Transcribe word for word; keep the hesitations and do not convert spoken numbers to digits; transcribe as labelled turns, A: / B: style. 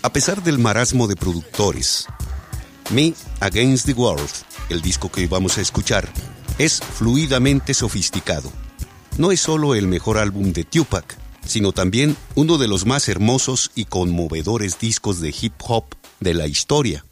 A: A pesar del marasmo de productores, Me Against the World, el disco que hoy vamos a escuchar, es fluidamente sofisticado. No es solo el mejor álbum de Tupac, sino también uno de los más hermosos y conmovedores discos de hip hop de la historia.